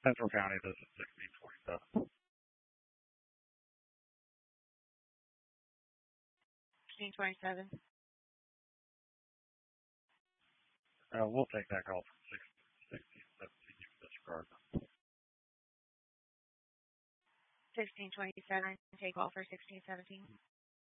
Central County, this is 1627. 1627. We'll take that call from 1617. You can disregard them. 1627. Take call for 1617.